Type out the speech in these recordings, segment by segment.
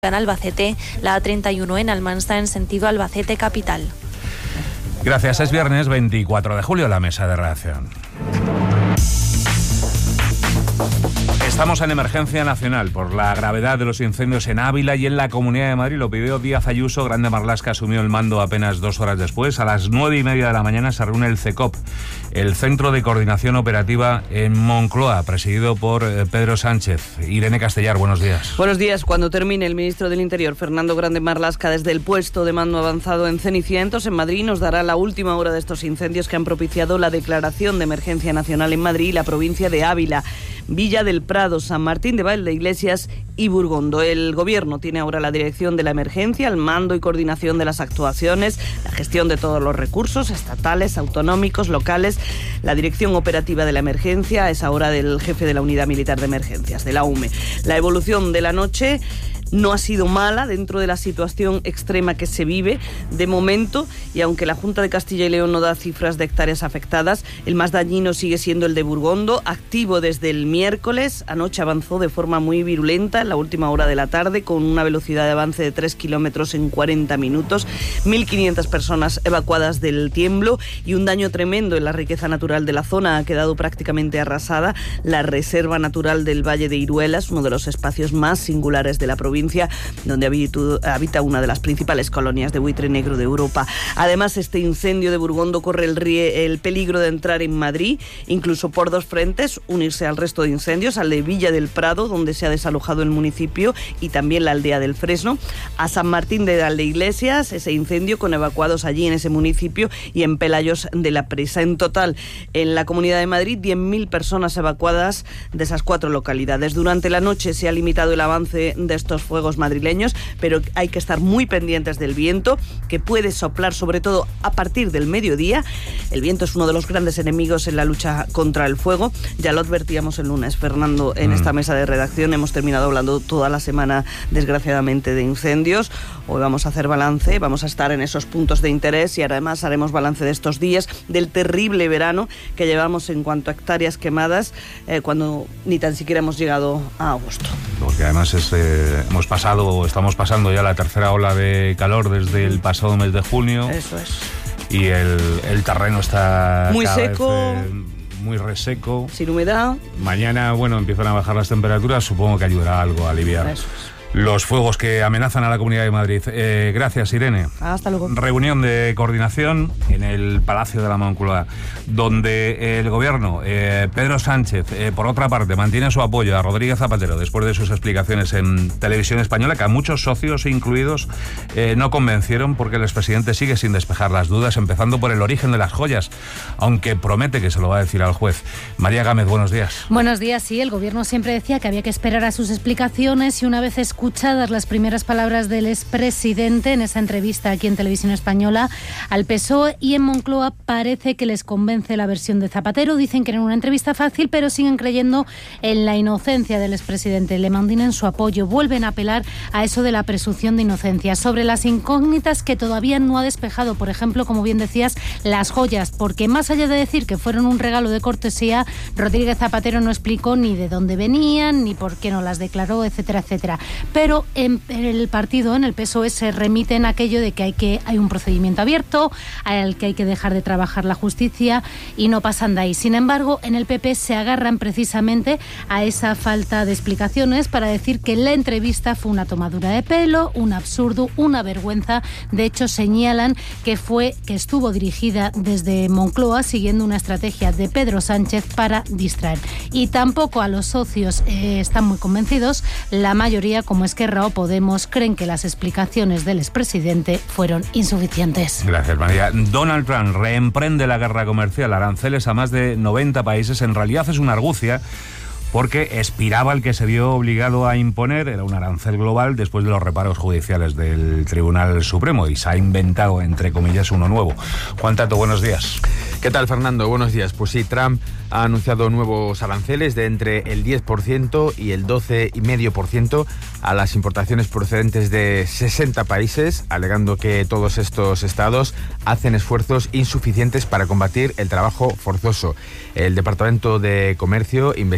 en Albacete, la A31 en Almansa en sentido Albacete capital. Gracias, es viernes 24 de julio, la mesa de redacción. Estamos en emergencia nacional por la gravedad de los incendios en Ávila y en la Comunidad de Madrid. Lo pidió Díaz Ayuso. Grande Marlaska asumió el mando apenas 2 horas después. A las 9:30 de la mañana se reúne el CECOP, el Centro de Coordinación Operativa en Moncloa, presidido por Pedro Sánchez. Irene Castellar, buenos días. Buenos días. Cuando termine, el ministro del Interior, Fernando Grande Marlaska, desde el puesto de mando avanzado en Cenicientos, en Madrid, nos dará la última hora de estos incendios que han propiciado la declaración de emergencia nacional en Madrid y la provincia de Ávila, Villa del Prado, San Martín de Valdeiglesias y Burgondo. El Gobierno tiene ahora la dirección de la emergencia, el mando y coordinación de las actuaciones, la gestión de todos los recursos estatales, autonómicos, locales, la dirección operativa de la emergencia es ahora del jefe de la Unidad Militar de Emergencias, de la UME. La evolución de la noche no ha sido mala dentro de la situación extrema que se vive de momento, y aunque la Junta de Castilla y León no da cifras de hectáreas afectadas, el más dañino sigue siendo el de Burgondo, activo desde el miércoles. Anoche avanzó de forma muy virulenta en la última hora de la tarde, con una velocidad de avance de 3 kilómetros en 40 minutos, 1.500 personas evacuadas del tiemblo y un daño tremendo en la riqueza natural de la zona. Ha quedado prácticamente arrasada la Reserva Natural del Valle de Iruelas, uno de los espacios más singulares de la provincia, donde habita una de las principales colonias de buitre negro de Europa. Además, este incendio de Burgondo corre el peligro de entrar en Madrid, incluso por 2 frentes, unirse al resto de incendios, al de Villa del Prado, donde se ha desalojado el municipio, y también la aldea del Fresno, a San Martín de Valdeiglesias, ese incendio con evacuados allí en ese municipio, y en Pelayos de la Presa. En total, en la Comunidad de Madrid, 10.000 personas evacuadas de esas 4 localidades. Durante la noche se ha limitado el avance de estos fuegos madrileños, pero hay que estar muy pendientes del viento, que puede soplar sobre todo a partir del mediodía. El viento es uno de los grandes enemigos en la lucha contra el fuego. Ya lo advertíamos el lunes, Fernando, en esta mesa de redacción. Hemos terminado hablando toda la semana, desgraciadamente, de incendios. Hoy vamos a hacer balance, vamos a estar en esos puntos de interés y además haremos balance de estos días, del terrible verano que llevamos en cuanto a hectáreas quemadas, cuando ni tan siquiera hemos llegado a agosto. Porque además estamos pasando ya la tercera ola de calor desde el pasado mes de junio. Eso es. Y el terreno está muy seco, muy reseco, sin humedad. Mañana, empiezan a bajar las temperaturas, supongo que ayudará algo a aliviar los fuegos que amenazan a la Comunidad de Madrid. Gracias, Irene. Hasta luego. Reunión de coordinación en el Palacio de la Moncloa, donde el Gobierno, Pedro Sánchez, por otra parte, mantiene su apoyo a Rodríguez Zapatero después de sus explicaciones en Televisión Española, que a muchos socios incluidos no convencieron, porque el expresidente sigue sin despejar las dudas, empezando por el origen de las joyas, aunque promete que se lo va a decir al juez. María Gámez, buenos días. Buenos días, sí. El Gobierno siempre decía que había que esperar a sus explicaciones, y una vez escuchadas las primeras palabras del expresidente en esa entrevista aquí en Televisión Española, al PSOE y en Moncloa parece que les convence la versión de Zapatero. Dicen que era una entrevista fácil, pero siguen creyendo en la inocencia del expresidente. Le mantienen su apoyo, vuelven a apelar a eso de la presunción de inocencia. Sobre las incógnitas que todavía no ha despejado, por ejemplo, como bien decías, las joyas, porque más allá de decir que fueron un regalo de cortesía, Rodríguez Zapatero no explicó ni de dónde venían, ni por qué no las declaró, etcétera, etcétera. Pero en el partido, en el PSOE, se remiten a aquello de que hay un procedimiento abierto, al que hay que dejar de trabajar la justicia, y no pasan de ahí. Sin embargo, en el PP se agarran precisamente a esa falta de explicaciones para decir que la entrevista fue una tomadura de pelo, un absurdo, una vergüenza. De hecho, señalan que estuvo dirigida desde Moncloa siguiendo una estrategia de Pedro Sánchez para distraer. Y tampoco a los socios están muy convencidos. La mayoría, como Esquerra o Podemos, creen que las explicaciones del expresidente fueron insuficientes. Gracias, María. Donald Trump reemprende la guerra comercial, aranceles a más de 90 países. En realidad es una argucia, porque expiraba el que se vio obligado a imponer, era un arancel global después de los reparos judiciales del Tribunal Supremo, y se ha inventado, entre comillas, uno nuevo. Juan Tato, buenos días. ¿Qué tal, Fernando? Buenos días. Pues sí, Trump ha anunciado nuevos aranceles de entre el 10% y el 12,5% a las importaciones procedentes de 60 países, alegando que todos estos estados hacen esfuerzos insuficientes para combatir el trabajo forzoso. El Departamento de Comercio investiga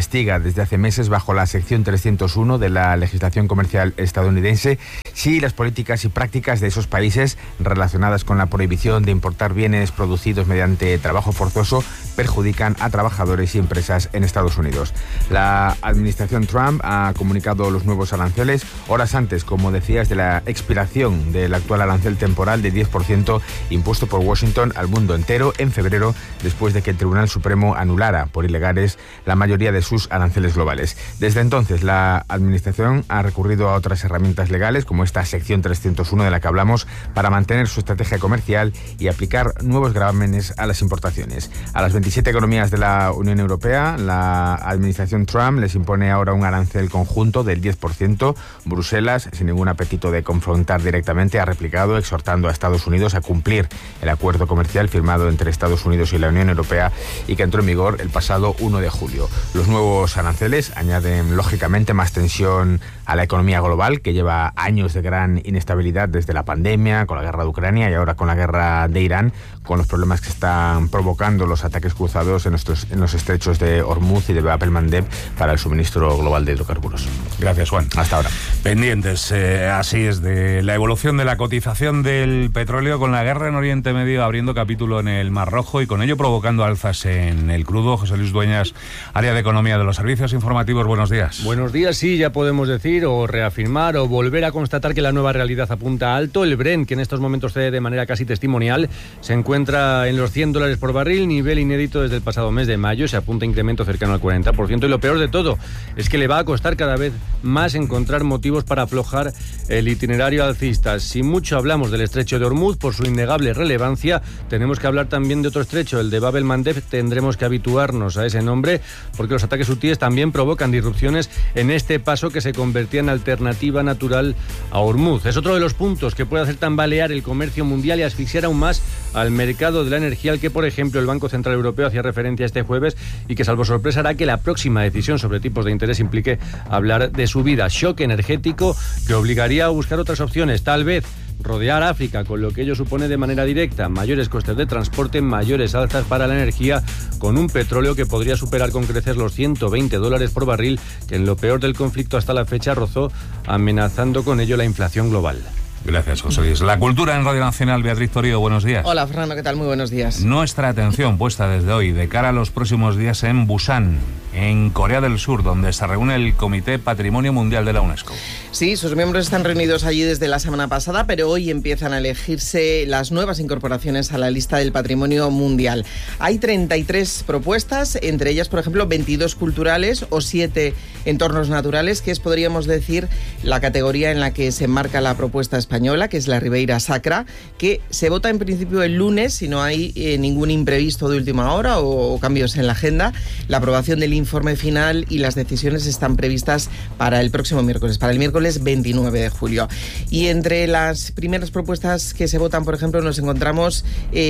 desde hace meses bajo la sección 301 de la legislación comercial estadounidense si las políticas y prácticas de esos países relacionadas con la prohibición de importar bienes producidos mediante trabajo forzoso perjudican a trabajadores y empresas en Estados Unidos. La administración Trump ha comunicado los nuevos aranceles horas antes, como decías, de la expiración del actual arancel temporal de 10% impuesto por Washington al mundo entero en febrero, después de que el Tribunal Supremo anulara por ilegales la mayoría de sus aranceles globales. Desde entonces, la administración ha recurrido a otras herramientas legales, como esta sección 301 de la que hablamos, para mantener su estrategia comercial y aplicar nuevos gravámenes a las importaciones. A las 27 economías de la Unión Europea, la administración Trump les impone ahora un arancel conjunto del 10%. Bruselas, sin ningún apetito de confrontar directamente, ha replicado, exhortando a Estados Unidos a cumplir el acuerdo comercial firmado entre Estados Unidos y la Unión Europea y que entró en vigor el pasado 1 de julio. Los nuevos aranceles añaden, lógicamente, más tensión a la economía global, que lleva años de gran inestabilidad desde la pandemia, con la guerra de Ucrania y ahora con la guerra de Irán, con los problemas que están provocando los ataques cruzados en los estrechos de Hormuz y de Bab el-Mandeb para el suministro global de hidrocarburos. Gracias, Juan. Hasta ahora. Pendientes, así es, de la evolución de la cotización del petróleo, con la guerra en Oriente Medio abriendo capítulo en el Mar Rojo y con ello provocando alzas en el crudo. José Luis Dueñas, área de economía de los servicios informativos, buenos días. Buenos días, sí, ya podemos decir o reafirmar o volver a constatar que la nueva realidad apunta alto. El Brent, que en estos momentos cede de manera casi testimonial, se encuentra en los $100 por barril, nivel inédito desde el pasado mes de mayo, se apunta incremento cercano al 40%, y lo peor de todo es que le va a costar cada vez más encontrar motivos para aflojar el itinerario alcista. Si mucho hablamos del estrecho de Hormuz por su innegable relevancia, tenemos que hablar también de otro estrecho, el de Bab el-Mandeb. Tendremos que habituarnos a ese nombre porque los ataques hutíes también provocan disrupciones en este paso que se convertía en alternativa natural a Hormuz. Es otro de los puntos que puede hacer tambalear el comercio mundial y asfixiar aún más al mercado de la energía, al que, por ejemplo, el Banco Central Europeo hacía referencia este jueves y que, salvo sorpresa, hará que la próxima decisión sobre tipos de interés implique hablar de subida. Shock energético que obligaría a buscar otras opciones, tal vez rodear África, con lo que ello supone de manera directa mayores costes de transporte, mayores alzas para la energía, con un petróleo que podría superar con creces los $120 por barril, que en lo peor del conflicto hasta la fecha rozó, amenazando con ello la inflación global. Gracias, José Luis. La cultura en Radio Nacional, Beatriz Torío, buenos días. Hola, Fernando, ¿qué tal? Muy buenos días. Nuestra atención puesta desde hoy de cara a los próximos días en Busan, en Corea del Sur, donde se reúne el Comité Patrimonio Mundial de la UNESCO. Sí, sus miembros están reunidos allí desde la semana pasada, pero hoy empiezan a elegirse las nuevas incorporaciones a la lista del Patrimonio Mundial. Hay 33 propuestas, entre ellas, por ejemplo, 22 culturales o 7 entornos naturales, que es, podríamos decir, la categoría en la que se enmarca la propuesta española, que es la Ribeira Sacra, que se vota en principio el lunes, si no hay ningún imprevisto de última hora o cambios en la agenda. La aprobación del informe final y las decisiones están previstas para el próximo miércoles, para el miércoles 29 de julio. Y entre las primeras propuestas que se votan, por ejemplo, nos encontramos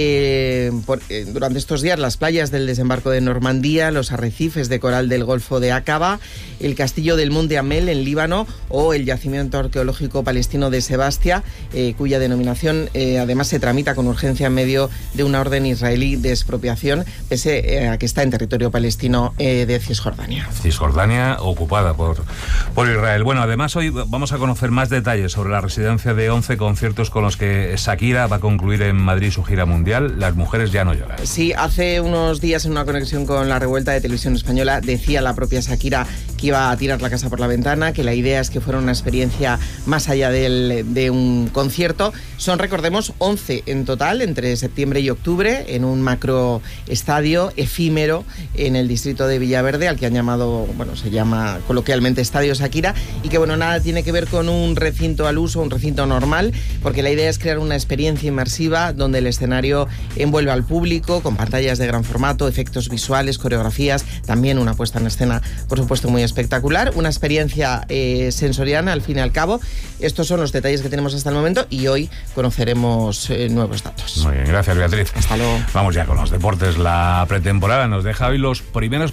durante estos días las playas del desembarco de Normandía, los arrecifes de coral del Golfo de Aqaba, el castillo del Monte Amel en Líbano o el yacimiento arqueológico palestino de Sebastia, cuya denominación además se tramita con urgencia en medio de una orden israelí de expropiación, pese a que está en territorio palestino de Cisjordania. Cisjordania ocupada por Israel. Bueno, además hoy vamos a conocer más detalles sobre la residencia de 11 conciertos con los que Shakira va a concluir en Madrid su gira mundial. Las mujeres ya no lloran. Sí, hace unos días en una conexión con La Revuelta de Televisión Española decía la propia Shakira que iba a tirar la casa por la ventana, que la idea es que fuera una experiencia más allá de un concierto. Son, recordemos, 11 en total entre septiembre y octubre en un macroestadio efímero en el distrito de Villaverde, al que han llamado, se llama coloquialmente Estadio Shakira, y que nada tiene que ver con un recinto al uso, un recinto normal, porque la idea es crear una experiencia inmersiva donde el escenario envuelve al público con pantallas de gran formato, efectos visuales, coreografías, también una puesta en escena, por supuesto, muy espectacular, una experiencia sensorial al fin y al cabo. Estos son los detalles que tenemos hasta el momento y hoy conoceremos nuevos datos. Muy bien, gracias, Beatriz. Hasta luego. Vamos ya con los deportes. La pretemporada nos deja hoy los primeros partidos de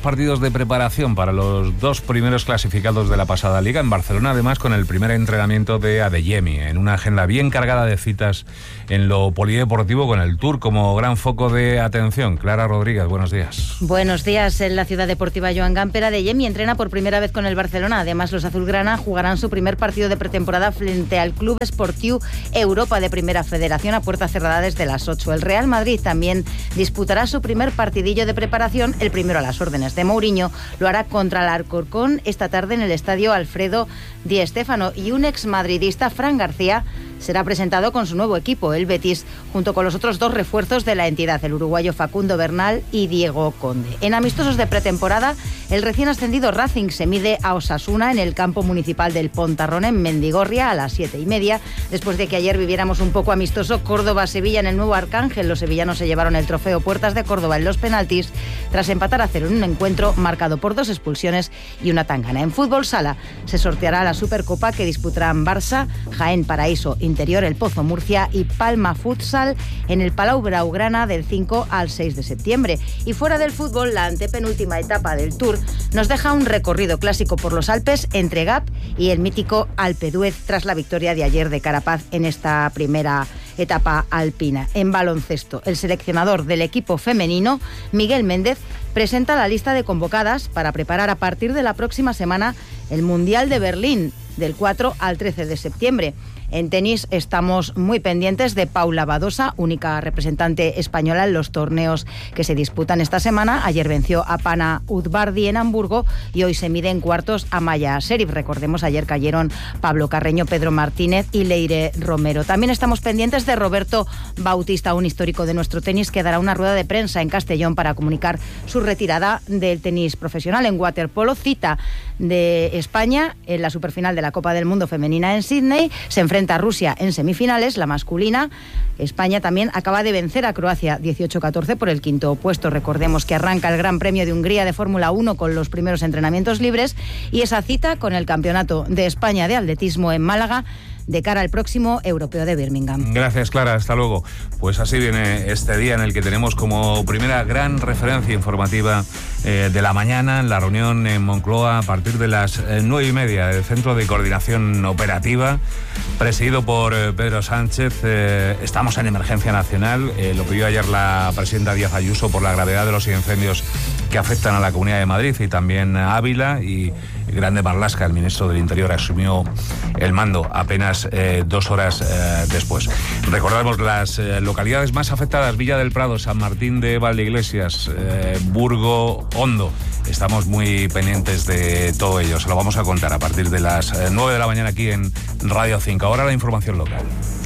de preparación para los 2 primeros clasificados de la pasada liga, en Barcelona, además con el primer entrenamiento de Adeyemi, en una agenda bien cargada de citas en lo polideportivo, con el Tour como gran foco de atención. Clara Rodríguez, buenos días. Buenos días. En la ciudad deportiva Joan Gamper, Adeyemi entrena por primera vez con el Barcelona. Además, los azulgrana jugarán su primer partido de pretemporada frente al Club Esportiu Europa de Primera Federación a puerta cerrada desde las 8. El Real Madrid también disputará su primer partidillo de preparación, el primero a las órdenes de Mourinho. Lo hará contra el Alcorcón esta tarde en el estadio Alfredo Di Stéfano, y un exmadridista, Fran García, será presentado con su nuevo equipo, el Betis, junto con los otros 2 refuerzos de la entidad, el uruguayo Facundo Bernal y Diego Conde. En amistosos de pretemporada, el recién ascendido Racing se mide a Osasuna en el campo municipal del Pontarrón, en Mendigorria, a las 7:30, después de que ayer viviéramos un poco amistoso Córdoba-Sevilla en el nuevo Arcángel. Los sevillanos se llevaron el trofeo Puertas de Córdoba en los penaltis, tras empatar a 0 en un encuentro marcado por 2 expulsiones y una tangana. En fútbol sala se sorteará la Supercopa que disputarán Barça, Jaén Paraíso Interior, El Pozo Murcia y Palma Futsal en el Palau Blaugrana del 5 al 6 de septiembre. Y fuera del fútbol, la antepenúltima etapa del Tour nos deja un recorrido clásico por los Alpes entre Gap y el mítico Alpe d'Huez, tras la victoria de ayer de Carapaz en esta primera etapa alpina. En baloncesto, el seleccionador del equipo femenino, Miguel Méndez, presenta la lista de convocadas para preparar a partir de la próxima semana el Mundial de Berlín, del 4 al 13 de septiembre. En tenis estamos muy pendientes de Paula Badosa, única representante española en los torneos que se disputan esta semana. Ayer venció a Pana Udvardi en Hamburgo y hoy se mide en cuartos a Maya Sherif. Recordemos, ayer cayeron Pablo Carreño, Pedro Martínez y Leire Romero. También estamos pendientes de Roberto Bautista, un histórico de nuestro tenis, que dará una rueda de prensa en Castellón para comunicar su retirada del tenis profesional. En waterpolo, cita de España en la superfinal de la Copa del Mundo femenina en Sydney. Se enfrenta a Rusia en semifinales, la masculina. España también acaba de vencer a Croacia 18-14 por el 5º puesto. Recordemos que arranca el Gran Premio de Hungría de Fórmula 1 con los primeros entrenamientos libres, y esa cita con el Campeonato de España de Atletismo en Málaga de cara al próximo Europeo de Birmingham. Gracias, Clara. Hasta luego. Pues así viene este día en el que tenemos como primera gran referencia informativa de la mañana la reunión en Moncloa a partir de las 9:30 del Centro de Coordinación Operativa, presidido por Pedro Sánchez. Estamos en emergencia nacional. Lo pidió ayer la presidenta Díaz Ayuso por la gravedad de los incendios que afectan a la Comunidad de Madrid y también a Ávila, y Grande Marlaska, el ministro del Interior, asumió el mando apenas 2 horas después. Recordamos las localidades más afectadas: Villa del Prado, San Martín de Valdeiglesias, Burgo, Hondo. Estamos muy pendientes de todo ello. Se lo vamos a contar a partir de las 9 de la mañana aquí en Radio 5. Ahora la información local.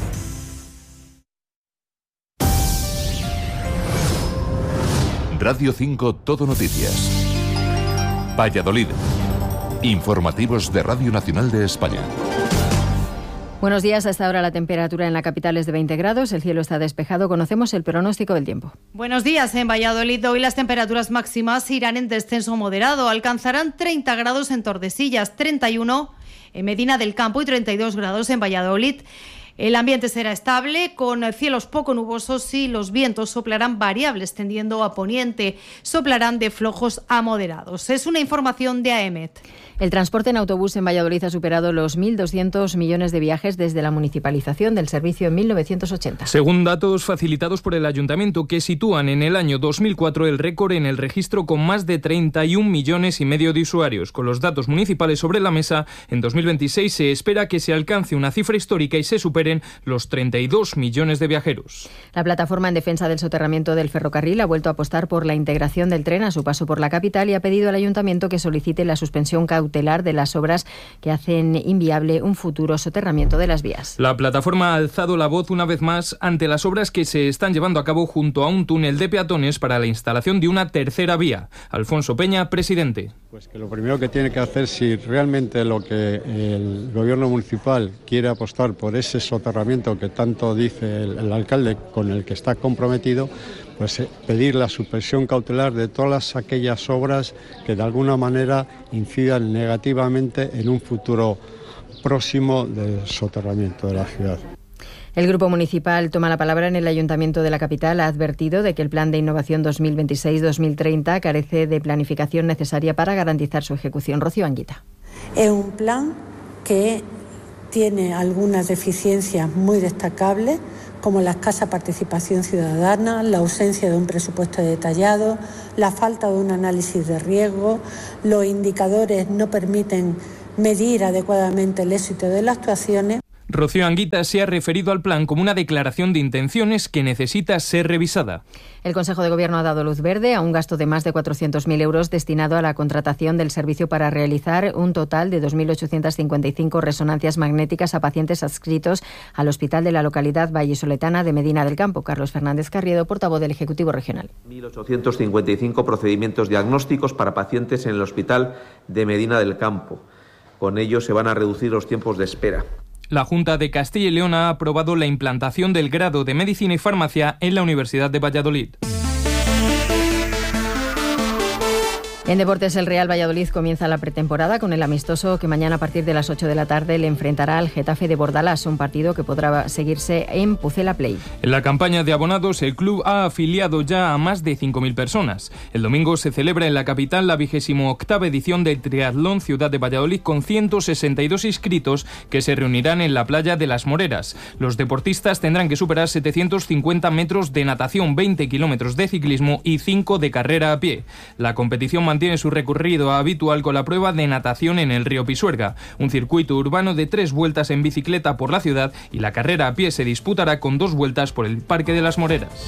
Radio 5 Todo Noticias. Valladolid. Informativos de Radio Nacional de España. Buenos días. Hasta ahora la temperatura en la capital es de 20 grados. El cielo está despejado. Conocemos el pronóstico del tiempo. Buenos días. En Valladolid hoy las temperaturas máximas irán en descenso moderado. Alcanzarán 30 grados en Tordesillas, 31 en Medina del Campo y 32 grados en Valladolid. El ambiente será estable, con cielos poco nubosos, y los vientos soplarán variables, tendiendo a poniente. Soplarán de flojos a moderados. Es una información de AEMET. El transporte en autobús en Valladolid ha superado los 1.200 millones de viajes desde la municipalización del servicio en 1980. Según datos facilitados por el Ayuntamiento, que sitúan en el año 2004 el récord en el registro, con más de 31,5 millones de usuarios. Con los datos municipales sobre la mesa, en 2026 se espera que se alcance una cifra histórica y se superen los 32 millones de viajeros. La plataforma en defensa del soterramiento del ferrocarril ha vuelto a apostar por la integración del tren a su paso por la capital y ha pedido al Ayuntamiento que solicite la suspensión cautelar de las obras que hacen inviable un futuro soterramiento de las vías. La plataforma ha alzado la voz una vez más ante las obras que se están llevando a cabo junto a un túnel de peatones para la instalación de una tercera vía. Alfonso Peña, presidente. Pues que lo primero que tiene que hacer, si realmente lo que el gobierno municipal quiere apostar por ese soterramiento que tanto dice el alcalde, con el que está comprometido, pues pedir la suspensión cautelar de todas aquellas obras que de alguna manera incidan negativamente en un futuro próximo del soterramiento de la ciudad. El Grupo Municipal toma la palabra en el Ayuntamiento de la capital. Ha advertido de que el Plan de Innovación 2026-2030 carece de planificación necesaria para garantizar su ejecución. Rocío Anguita. Es un plan que tiene algunas deficiencias muy destacables, como la escasa participación ciudadana, la ausencia de un presupuesto detallado, la falta de un análisis de riesgo, los indicadores no permiten medir adecuadamente el éxito de las actuaciones. Rocío Anguita se ha referido al plan como una declaración de intenciones que necesita ser revisada. El Consejo de Gobierno ha dado luz verde a un gasto de más de 400.000 euros destinado a la contratación del servicio para realizar un total de 2.855 resonancias magnéticas a pacientes adscritos al hospital de la localidad vallisoletana de Medina del Campo. Carlos Fernández Carriedo, portavoz del Ejecutivo Regional. 1.855 procedimientos diagnósticos para pacientes en el hospital de Medina del Campo. Con ello se van a reducir los tiempos de espera. La Junta de Castilla y León ha aprobado la implantación del grado de Medicina y Farmacia en la Universidad de Valladolid. En deportes, el Real Valladolid comienza la pretemporada con el amistoso que mañana a partir de las 8 de la tarde le enfrentará al Getafe de Bordalás, un partido que podrá seguirse en Pucela Play. En la campaña de abonados, el club ha afiliado ya a más de 5.000 personas. El domingo se celebra en la capital la 28ª edición del Triatlón Ciudad de Valladolid con 162 inscritos que se reunirán en la playa de Las Moreras. Los deportistas tendrán que superar 750 metros de natación, 20 kilómetros de ciclismo y 5 de carrera a pie. La competición mantiene su recorrido habitual con la prueba de natación en el río Pisuerga, un circuito urbano de 3 vueltas en bicicleta por la ciudad, y la carrera a pie se disputará con 2 vueltas por el Parque de las Moreras.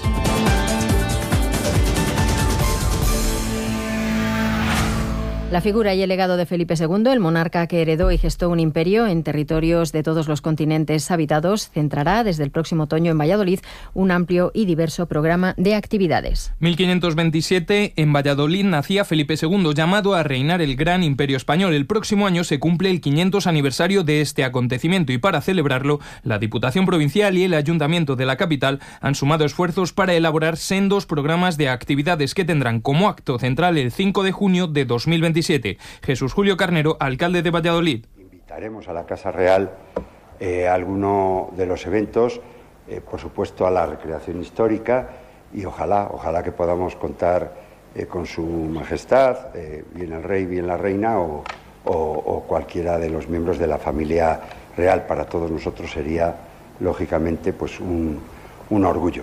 La figura y el legado de Felipe II, el monarca que heredó y gestó un imperio en territorios de todos los continentes habitados, centrará desde el próximo otoño en Valladolid un amplio y diverso programa de actividades. 1527, en Valladolid nacía Felipe II, llamado a reinar el gran imperio español. El próximo año se cumple el 500 aniversario de este acontecimiento y para celebrarlo, la Diputación Provincial y el Ayuntamiento de la capital han sumado esfuerzos para elaborar sendos programas de actividades que tendrán como acto central el 5 de junio de 2027. Jesús Julio Carnero, alcalde de Valladolid. Invitaremos a la Casa Real a alguno de los eventos, por supuesto a la recreación histórica, y ojalá que podamos contar con su majestad, bien el rey, bien la reina o cualquiera de los miembros de la familia real. Para todos nosotros sería, lógicamente, pues un orgullo.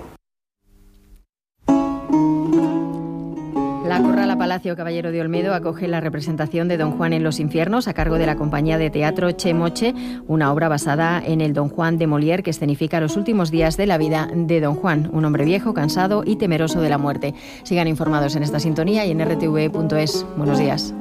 La Corrala Palacio Caballero de Olmedo acoge la representación de Don Juan en los infiernos a cargo de la compañía de teatro Che Moche, una obra basada en el Don Juan de Molière que escenifica los últimos días de la vida de Don Juan, un hombre viejo, cansado y temeroso de la muerte. Sigan informados en esta sintonía y en rtv.es. Buenos días.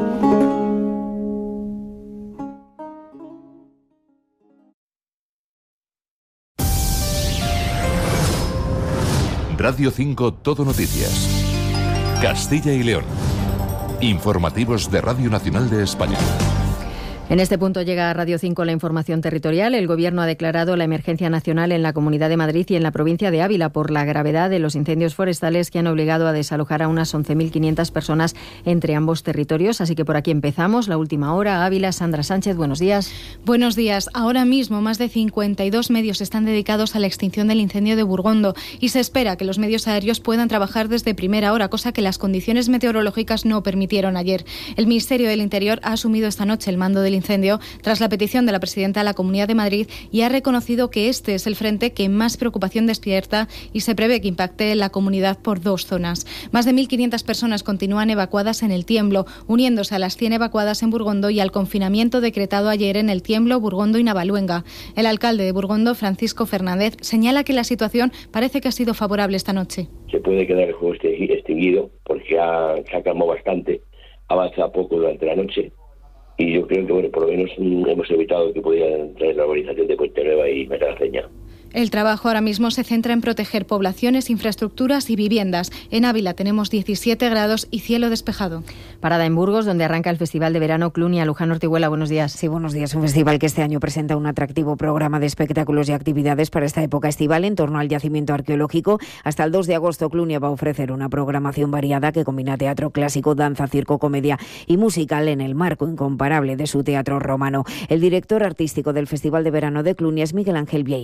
Radio 5 Todo Noticias. Castilla y León. Informativos de Radio Nacional de España. En este punto llega a Radio 5 la información territorial. El Gobierno ha declarado la emergencia nacional en la Comunidad de Madrid y en la provincia de Ávila por la gravedad de los incendios forestales que han obligado a desalojar a unas 11.500 personas entre ambos territorios. Así que por aquí empezamos. La última hora. Ávila, Sandra Sánchez, buenos días. Buenos días. Ahora mismo más de 52 medios están dedicados a la extinción del incendio de Burgondo y se espera que los medios aéreos puedan trabajar desde primera hora, cosa que las condiciones meteorológicas no permitieron ayer. El Ministerio del Interior ha asumido esta noche el mando del incendio tras la petición de la presidenta de la Comunidad de Madrid y ha reconocido que este es el frente que más preocupación despierta y se prevé que impacte en la comunidad por 2 zonas. Más de 1.500 personas continúan evacuadas en el Tiemblo, uniéndose a las 100 evacuadas en Burgondo y al confinamiento decretado ayer en el Tiemblo, Burgondo y Navaluenga. El alcalde de Burgondo, Francisco Fernández, señala que la situación parece que ha sido favorable esta noche. Se puede quedar el fuego extinguido porque se ha calmado bastante, avanza poco durante la noche. Y yo creo que, por lo menos hemos evitado que pudieran traer la urbanización de Puente Nueva y Metaceña. El trabajo ahora mismo se centra en proteger poblaciones, infraestructuras y viviendas. En Ávila tenemos 17 grados y cielo despejado. Parada en Burgos, donde arranca el Festival de Verano Clunia. Luján Ortiguela, buenos días. Sí, buenos días. Un festival que este año presenta un atractivo programa de espectáculos y actividades para esta época estival en torno al yacimiento arqueológico. Hasta el 2 de agosto, Clunia va a ofrecer una programación variada que combina teatro clásico, danza, circo, comedia y musical en el marco incomparable de su teatro romano. El director artístico del Festival de Verano de Clunia es Miguel Ángel Vieira.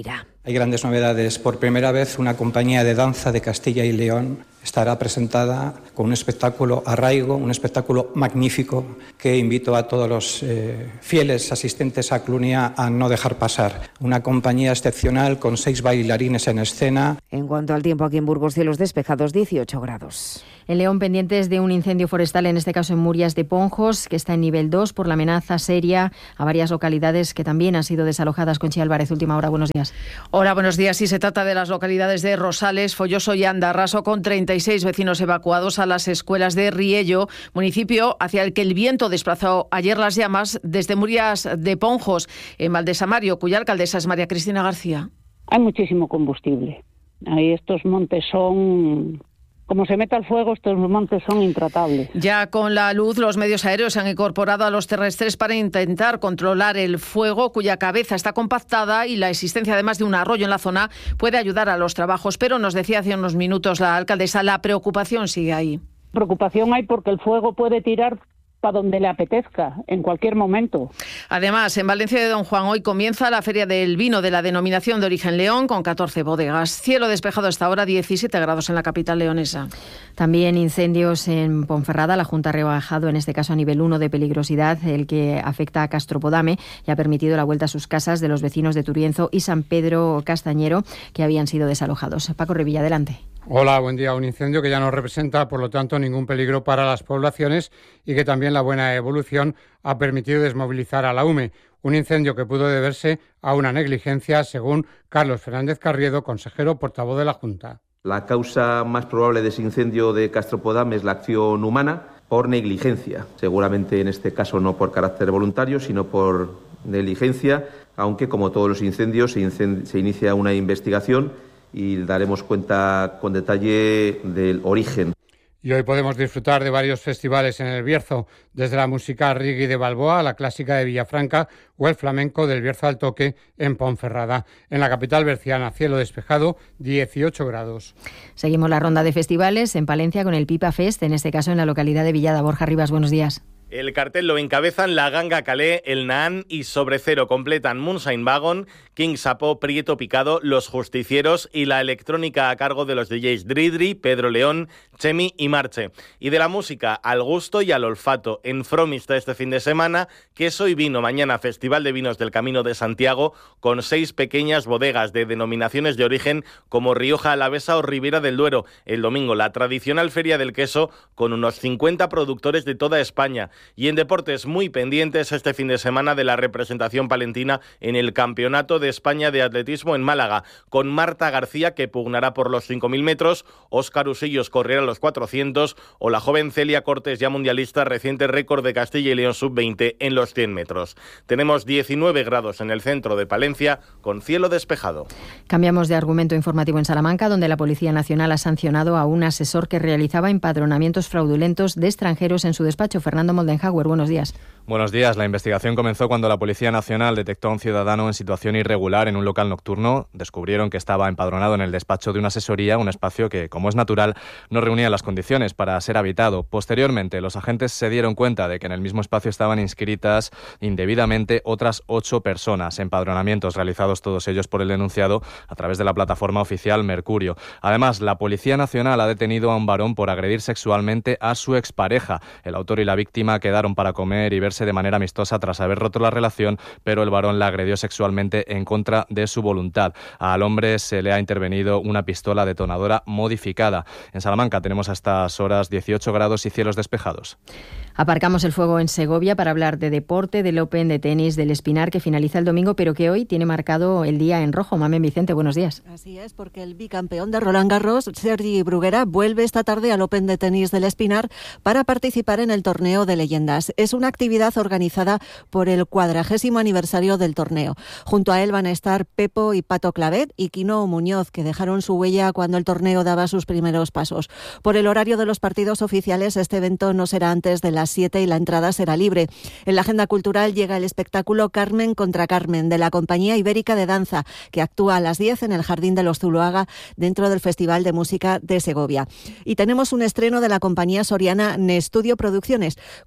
Hay grandes novedades. Por primera vez, una compañía de danza de Castilla y León estará presentada con un espectáculo Arraigo, un espectáculo magnífico que invito a todos los fieles asistentes a Clunia a no dejar pasar. Una compañía excepcional con 6 bailarines en escena. En cuanto al tiempo, aquí en Burgos, cielos despejados, 18 grados. En León, pendientes de un incendio forestal, en este caso en Murias de Ponjos, que está en nivel 2 por la amenaza seria a varias localidades que también han sido desalojadas. Conchi Álvarez, última hora, buenos días. Hola, buenos días. Sí, se trata de las localidades de Rosales, Folloso y Andarraso, con 36 vecinos evacuados a las escuelas de Riello, municipio hacia el que el viento desplazó ayer las llamas desde Murias de Ponjos, en Valdesamario, cuya alcaldesa es María Cristina García. Hay muchísimo combustible. Ahí estos montes son... Como se meta el fuego, estos montes son intratables. Ya con la luz, los medios aéreos se han incorporado a los terrestres para intentar controlar el fuego, cuya cabeza está compactada, y la existencia además de un arroyo en la zona puede ayudar a los trabajos. Pero nos decía hace unos minutos la alcaldesa, la preocupación sigue ahí. Preocupación hay porque el fuego puede tirar para donde le apetezca, en cualquier momento. Además, en Valencia de Don Juan hoy comienza la Feria del Vino de la Denominación de Origen León, con 14 bodegas. Cielo despejado hasta ahora, 17 grados en la capital leonesa. También incendios en Ponferrada. La Junta ha rebajado, en este caso a nivel 1 de peligrosidad, el que afecta a Castropodame, y ha permitido la vuelta a sus casas de los vecinos de Turienzo y San Pedro Castañero, que habían sido desalojados. Paco Revilla, adelante. Hola, buen día. Un incendio que ya no representa, por lo tanto, ningún peligro para las poblaciones, y que también la buena evolución ha permitido desmovilizar a la UME. Un incendio que pudo deberse a una negligencia, según Carlos Fernández Carriedo, consejero portavoz de la Junta. La causa más probable de ese incendio de Castropodame es la acción humana por negligencia. Seguramente en este caso no por carácter voluntario, sino por negligencia, aunque como todos los incendios se inicia una investigación y daremos cuenta con detalle del origen. Y hoy podemos disfrutar de varios festivales en el Bierzo, desde la música reggae de Balboa, la clásica de Villafranca o el flamenco del Bierzo al Toque en Ponferrada. En la capital berciana, cielo despejado, 18 grados. Seguimos la ronda de festivales en Palencia con el Pipa Fest, en este caso en la localidad de Villada. Borja Rivas, buenos días. El cartel lo encabezan La Ganga Calé, El Naan y Sobre Cero. Completan Moonshine Wagon, King Sapo, Prieto Picado, Los Justicieros y la electrónica a cargo de los DJs Dridri, Pedro León, Chemi y Marche. Y de la música al gusto y al olfato. En Fromista este fin de semana, Queso y Vino. Mañana Festival de Vinos del Camino de Santiago, con 6 pequeñas bodegas de denominaciones de origen como Rioja Alavesa o Ribera del Duero. El domingo la tradicional Feria del Queso, con unos 50 productores de toda España. Y en deportes, muy pendientes este fin de semana de la representación palentina en el Campeonato de España de Atletismo en Málaga, con Marta García, que pugnará por los 5.000 metros, Óscar Usillos correrá los 400, o la joven Celia Cortés, ya mundialista, reciente récord de Castilla y León sub-20 en los 100 metros. Tenemos 19 grados en el centro de Palencia, con cielo despejado. Cambiamos de argumento informativo en Salamanca, donde la Policía Nacional ha sancionado a un asesor que realizaba empadronamientos fraudulentos de extranjeros en su despacho. Fernando Moldenhauer, buenos días. Buenos días. La investigación comenzó cuando la Policía Nacional detectó a un ciudadano en situación irregular en un local nocturno. Descubrieron que estaba empadronado en el despacho de una asesoría, un espacio que, como es natural, no reunía las condiciones para ser habitado. Posteriormente, los agentes se dieron cuenta de que en el mismo espacio estaban inscritas indebidamente otras 8 personas. Empadronamientos realizados todos ellos por el denunciado a través de la plataforma oficial Mercurio. Además, la Policía Nacional ha detenido a un varón por agredir sexualmente a su expareja. El autor y la víctima quedaron para comer y verse de manera amistosa tras haber roto la relación, pero el varón la agredió sexualmente en contra de su voluntad. Al hombre se le ha intervenido una pistola detonadora modificada. En Salamanca tenemos a estas horas 18 grados y cielos despejados. Aparcamos el fuego en Segovia para hablar de deporte, del Open de tenis del Espinar, que finaliza el domingo, pero que hoy tiene marcado el día en rojo. Mamen Vicente, buenos días. Así es, porque el bicampeón de Roland Garros, Sergi Bruguera, vuelve esta tarde al Open de tenis del Espinar para participar en el torneo de leyendas. Es una actividad organizada por el 40º aniversario del torneo. Junto a él van a estar Pepo y Pato Clavet y Quino Muñoz, que dejaron su huella cuando el torneo daba sus primeros pasos. Por el horario de los partidos oficiales, este evento no será antes de las 7 y la entrada será libre. En la agenda cultural llega el espectáculo Carmen contra Carmen, de la Compañía Ibérica de Danza, que actúa a las 10 en el Jardín de los Zuloaga, dentro del Festival de Música de Segovia. Y tenemos un estreno de la compañía soriana Nestudio Producciones, con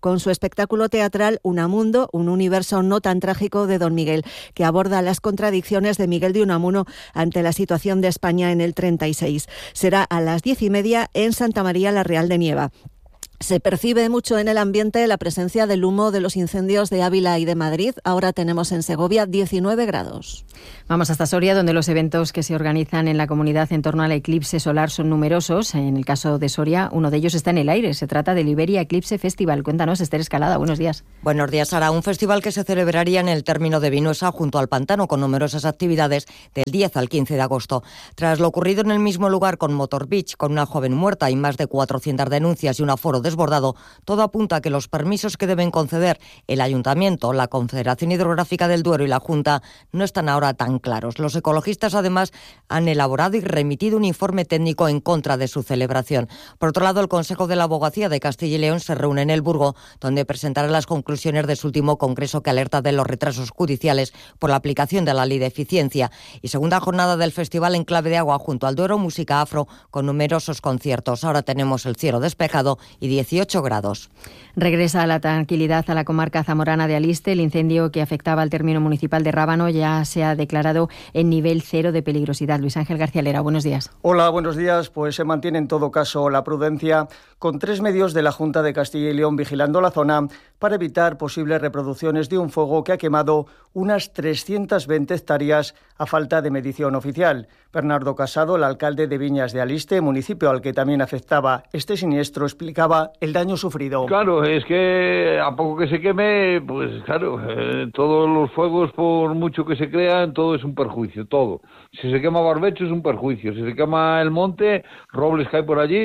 con su espectáculo teatral Unamundo, un universo no tan trágico de Don Miguel, que aborda las contradicciones de Miguel de Unamuno ante la situación de España en el 36. Será a las 10:30 en Santa María la Real de Nieva. Se percibe mucho en el ambiente la presencia del humo de los incendios de Ávila y de Madrid. Ahora tenemos en Segovia 19 grados. Vamos hasta Soria, donde los eventos que se organizan en la comunidad en torno al eclipse solar son numerosos. En el caso de Soria, uno de ellos está en el aire. Se trata del Iberia Eclipse Festival. Cuéntanos, Esther Escalada. Buenos días. Buenos días, Sara. Un festival que se celebraría en el término de Vinuesa, junto al pantano, con numerosas actividades del 10 al 15 de agosto. Tras lo ocurrido en el mismo lugar con Motor Beach, con una joven muerta y más de 400 denuncias y un aforo desbordado, todo apunta a que los permisos que deben conceder el Ayuntamiento, la Confederación Hidrográfica del Duero y la Junta no están ahora tan claros. Los ecologistas, además, han elaborado y remitido un informe técnico en contra de su celebración. Por otro lado, el Consejo de la Abogacía de Castilla y León se reúne en El Burgo, donde presentará las conclusiones de su último congreso que alerta de los retrasos judiciales por la aplicación de la Ley de Eficiencia. Y segunda jornada del festival en clave de agua junto al Duero, música afro con numerosos conciertos. Ahora tenemos el cielo despejado y 18 grados. Regresa la tranquilidad a la comarca zamorana de Aliste. El incendio que afectaba al término municipal de Rábano ya se ha declarado en nivel 0 de peligrosidad. Luis Ángel García Lera, buenos días. Hola, buenos días. Pues se mantiene en todo caso la prudencia, con 3 medios de la Junta de Castilla y León vigilando la zona para evitar posibles reproducciones de un fuego que ha quemado unas 320 hectáreas a falta de medición oficial. Bernardo Casado, el alcalde de Viñas de Aliste, municipio al que también afectaba este siniestro, explicaba el daño sufrido. Claro, es que a poco que se queme, pues claro, todos los fuegos, por mucho que se crean, todo es un perjuicio, todo. Si se quema barbecho es un perjuicio, si se quema el monte, robles que hay por allí,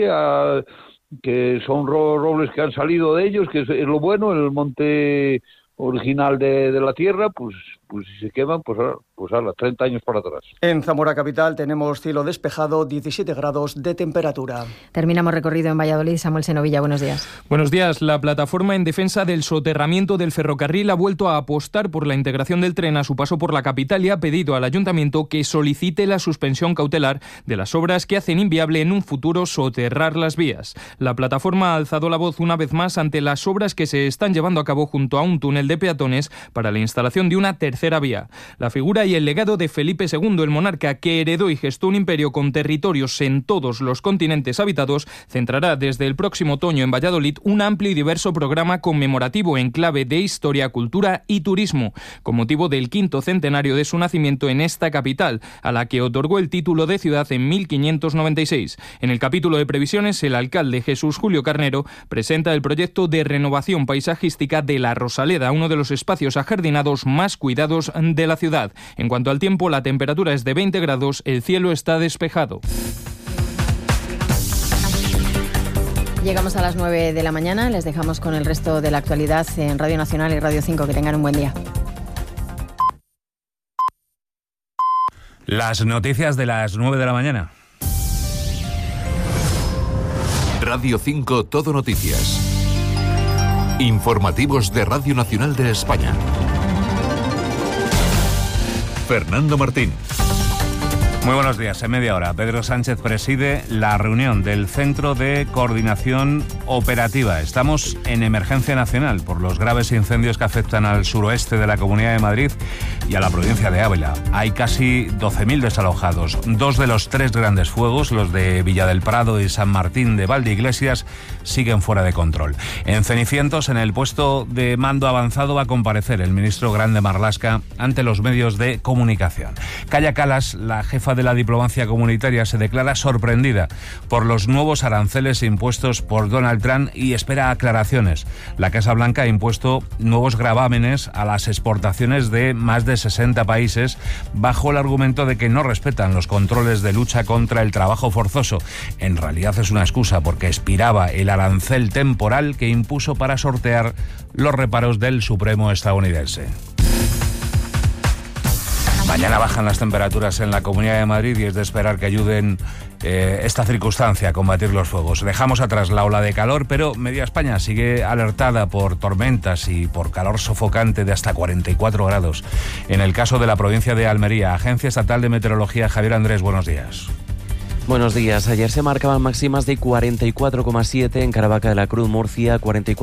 que son robles que han salido de ellos, que es lo bueno, el monte original de la tierra, pues si se queman, pues a los 30 años para atrás. En Zamora capital tenemos cielo despejado, 17 grados de temperatura. Terminamos recorrido en Valladolid. Samuel Senovilla, buenos días. Buenos días. La plataforma en defensa del soterramiento del ferrocarril ha vuelto a apostar por la integración del tren a su paso por la capital y ha pedido al ayuntamiento que solicite la suspensión cautelar de las obras que hacen inviable en un futuro soterrar las vías. La plataforma ha alzado la voz una vez más ante las obras que se están llevando a cabo junto a un túnel de peatones para la instalación de una tercera vía. La figura y el legado de Felipe II, el monarca que heredó y gestó un imperio con territorios en todos los continentes habitados, centrará desde el próximo otoño en Valladolid un amplio y diverso programa conmemorativo en clave de historia, cultura y turismo, con motivo del 5º centenario de su nacimiento en esta capital, a la que otorgó el título de ciudad en 1596. En el capítulo de previsiones, el alcalde Jesús Julio Carnero presenta el proyecto de renovación paisajística de la Rosaleda, uno de los espacios ajardinados más cuidados de la ciudad. En cuanto al tiempo, la temperatura es de 20 grados, el cielo está despejado. Llegamos a las 9 de la mañana, les dejamos con el resto de la actualidad en Radio Nacional y Radio 5. Que tengan un buen día. Las noticias de las 9 de la mañana. Radio 5 Todo Noticias. Informativos de Radio Nacional de España. Fernando Martín. Muy buenos días. En media hora, Pedro Sánchez preside la reunión del Centro de Coordinación Operativa. Estamos en emergencia nacional por los graves incendios que afectan al suroeste de la Comunidad de Madrid y a la provincia de Ávila. Hay casi 12.000 desalojados. 2 de los 3 grandes fuegos, los de Villa del Prado y San Martín de Valdeiglesias, siguen fuera de control. En Cenicientos, en el puesto de mando avanzado, va a comparecer el ministro Grande Marlaska ante los medios de comunicación. Kaia Kallas, la jefa de la diplomacia comunitaria, se declara sorprendida por los nuevos aranceles impuestos por Donald Trump y espera aclaraciones. La Casa Blanca ha impuesto nuevos gravámenes a las exportaciones de más de 60 países bajo el argumento de que no respetan los controles de lucha contra el trabajo forzoso. En realidad es una excusa porque expiraba el arancel temporal que impuso para sortear los reparos del Supremo estadounidense. Mañana bajan las temperaturas en la Comunidad de Madrid y es de esperar que ayuden esta circunstancia a combatir los fuegos. Dejamos atrás la ola de calor, pero media España sigue alertada por tormentas y por calor sofocante de hasta 44 grados. En el caso de la provincia de Almería, Agencia Estatal de Meteorología, Javier Andrés, buenos días. Buenos días. Ayer se marcaban máximas de 44,7 en Caravaca de la Cruz, Murcia,